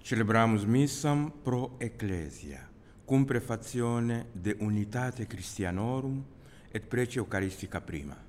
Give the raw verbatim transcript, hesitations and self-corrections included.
Celebramus missam pro ecclesia, cum prefazione de unitate Christianorum et prece Eucharistica prima.